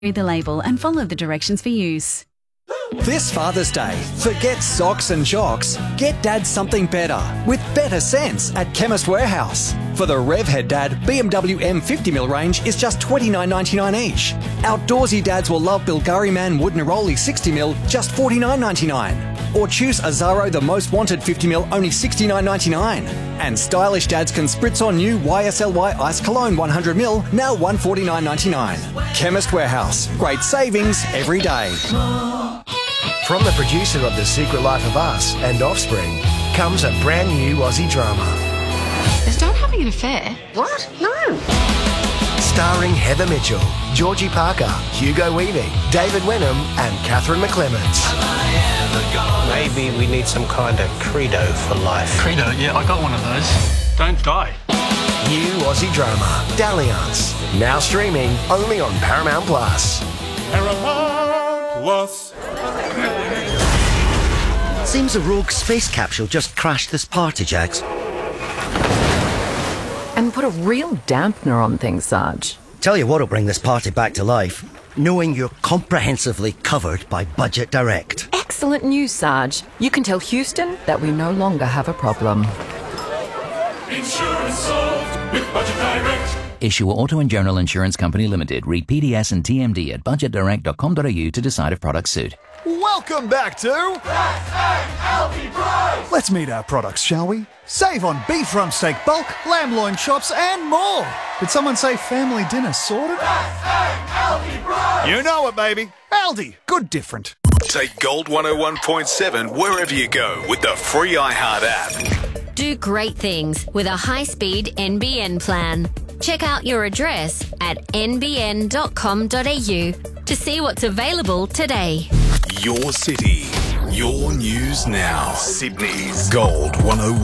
Read the label and follow the directions for use. This Father's Day, forget socks and jocks. Get Dad something better with better sense at Chemist Warehouse. For the Revhead Dad, BMW M50mm range is just $29.99 each. Outdoorsy dads will love Bilgari Man Wood Neroli 60mm, just $49.99. Or choose Azaro The Most Wanted 50mm, only $69.99. And stylish dads can spritz on new YSLY Ice Cologne 100ml, now $149.99. Chemist Warehouse, great savings every day. From the producer of The Secret Life of Us and Offspring comes a brand new Aussie drama. Is Dad having an affair? What? No. Starring Heather Mitchell, Georgie Parker, Hugo Weaving, David Wenham and Catherine McClements. Maybe we need some kind of credo for life. Credo? Yeah, I got one of those. Don't die. New Aussie drama, Dalliance. Now streaming only on Paramount Plus. Paramount Plus. Seems a rogue space capsule just crashed this party, Jax. And put a real dampener on things, Sarge. Tell you what'll bring this party back to life. Knowing you're comprehensively covered by Budget Direct. Excellent news, Sarge. You can tell Houston that we no longer have a problem. Insurance solved with Budget Direct. Issuer Auto and General Insurance Company Limited. Read PDS and TMD at budgetdirect.com.au to decide if products suit. Welcome back to Aldi Price. Let's meet our products, shall we? Save on beef rump steak bulk, lamb loin chops and more. Did someone say family dinner sorted? Aldi Price. You know it, baby. Aldi, good different. Take Gold 101.7 wherever you go with the free iHeart app. Do great things with a high-speed NBN plan. Check out your address at nbn.com.au to see what's available today. Your city, your news now. Sydney's Gold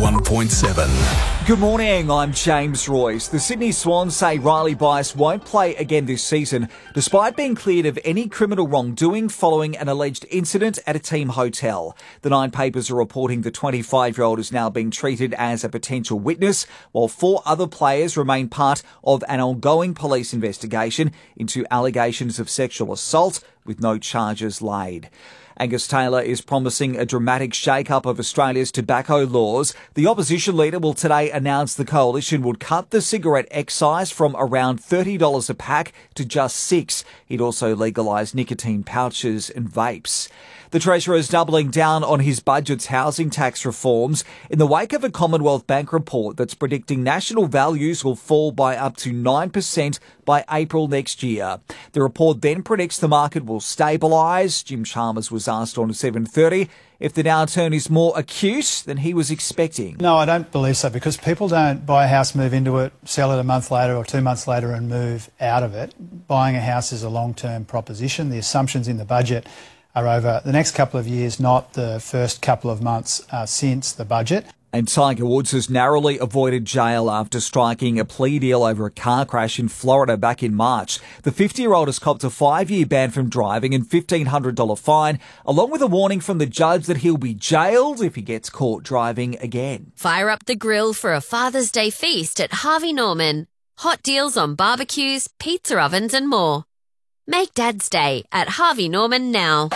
101.7. Good morning, I'm James Royce. The Sydney Swans say Riley Bice won't play again this season, despite being cleared of any criminal wrongdoing following an alleged incident at a team hotel. The Nine Papers are reporting the 25-year-old is now being treated as a potential witness, while 4 other players remain part of an ongoing police investigation into allegations of sexual assault, with no charges laid. Angus Taylor is promising a dramatic shake-up of Australia's tobacco laws. The opposition leader will today announce the coalition would cut the cigarette excise from around $30 a pack to just $6. He'd also legalise nicotine pouches and vapes. The Treasurer is doubling down on his budget's housing tax reforms in the wake of a Commonwealth Bank report that's predicting national values will fall by up to 9% by April next year. The report then predicts the market will stabilise. Jim Chalmers was asked on 7:30 if the downturn is more acute than he was expecting. No, I don't believe so, because people don't buy a house, move into it, sell it a month later or 2 months later and move out of it. Buying a house is a long-term proposition. The assumptions in the budget are over the next couple of years, not the first couple of months since the budget. And Tiger Woods has narrowly avoided jail after striking a plea deal over a car crash in Florida back in March. The 50-year-old has copped a 5-year ban from driving and $1,500 fine, along with a warning from the judge that he'll be jailed if he gets caught driving again. Fire up the grill for a Father's Day feast at Harvey Norman. Hot deals on barbecues, pizza ovens and more. Make Dad's Day at Harvey Norman now.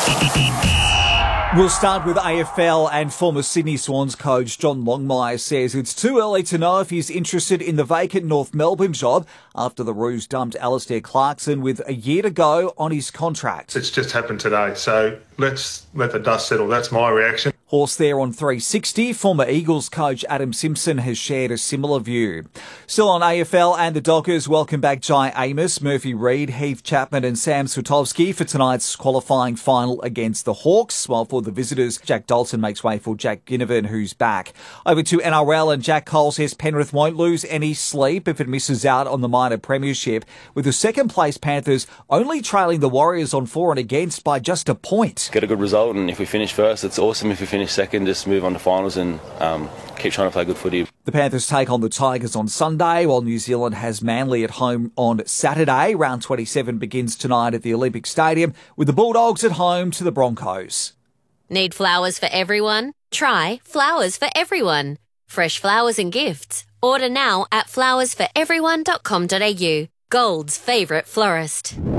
We'll start with AFL, and former Sydney Swans coach John Longmire says it's too early to know if he's interested in the vacant North Melbourne job after the Roos dumped Alistair Clarkson with a year to go on his contract. It's just happened today, so let's let the dust settle. That's my reaction. Horse there on 360, former Eagles coach Adam Simpson has shared a similar view. Still on AFL and the Dockers, welcome back Jai Amos, Murphy Reid, Heath Chapman and Sam Switovski for tonight's qualifying final against the Hawks, while for the visitors, Jack Dalton makes way for Jack Ginnivan, who's back. Over to NRL, and Jack Cole says Penrith won't lose any sleep if it misses out on the minor premiership, with the second-place Panthers only trailing the Warriors on for and against by just a point. Get a good result, and if we finish first, it's awesome. If we finish second, just move on to finals and keep trying to play good footy. The Panthers take on the Tigers on Sunday, while New Zealand has Manly at home on Saturday. Round 27 begins tonight at the Olympic Stadium, with the Bulldogs at home to the Broncos. Need flowers for everyone? Try Flowers for Everyone. Fresh flowers and gifts. Order now at flowersforeveryone.com.au. Gold's favourite florist.